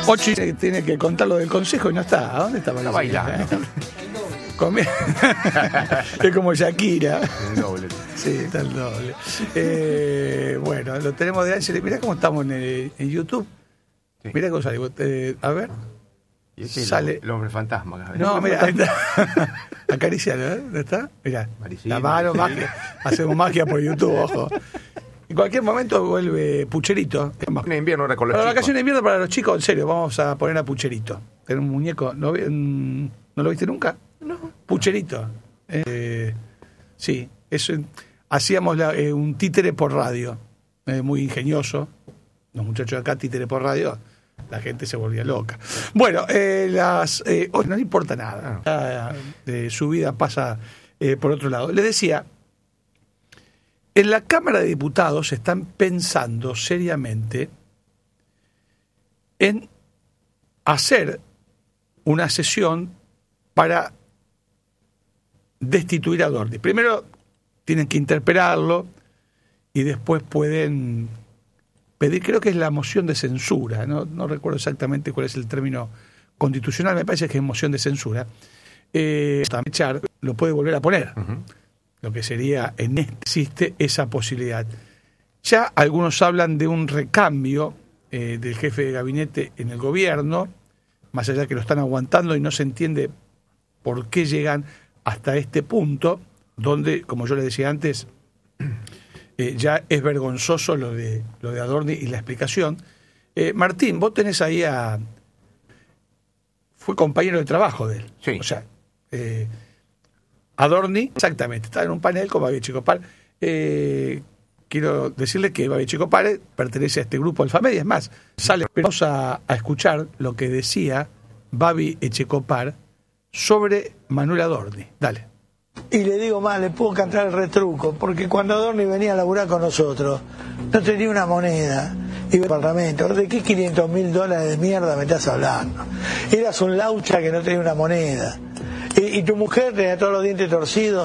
Ochi tiene que contar lo del consejo y no está. ¿A dónde está? Está bailando. Es como Shakira. El doble. Sí, está el doble. Bueno, lo tenemos de Ángeles. Mirá cómo estamos en YouTube. Sí. Mirá cómo sale. A ver. Y ese Sale. el hombre fantasma. No, mira, ahí está. Acaricialo, ¿eh? ¿Dónde está? Mirá. La mano, magia. Hacemos magia por YouTube, ojo. En cualquier momento vuelve Pucherito. En invierno ahora con los Para la chicos. vacación de invierno para los chicos, en serio, vamos a poner a Pucherito. Tener un muñeco. ¿No lo viste nunca? No. Pucherito. Sí, eso, hacíamos un títere por radio. Muy ingenioso. Los muchachos de acá, títere por radio. La gente se volvía loca. Bueno, hoy no le importa nada. Su vida pasa por otro lado. Les decía, en la Cámara de Diputados están pensando seriamente en hacer una sesión para destituir a Adorni. Primero tienen que interpelarlo y después pueden pedir, creo que es la moción de censura, no recuerdo exactamente cuál es el término constitucional, me parece que es moción de censura. Echar lo puede volver a poner. Uh-huh. Lo que sería, existe esa posibilidad. Ya algunos hablan de un recambio del jefe de gabinete en el gobierno, más allá que lo están aguantando y no se entiende por qué llegan hasta este punto, donde, como yo les decía antes, ya es vergonzoso lo de Adorni y la explicación. Martín, vos tenés ahí fue compañero de trabajo de él. Sí. O sea, Adorni, exactamente, estaba en un panel con Babi Echecopar. Quiero decirle que Babi Echecopar pertenece a este grupo Alfamedia. Es más, vamos a escuchar lo que decía Babi Echecopar sobre Manuel Adorni. Dale. Y le digo más, le puedo cantar el retruco, porque cuando Adorni venía a laburar con nosotros, no tenía una moneda. Iba al Parlamento, ¿de qué $500.000 de mierda me estás hablando? Eras un laucha que no tenía una moneda. Y tu mujer tenía todos los dientes torcidos.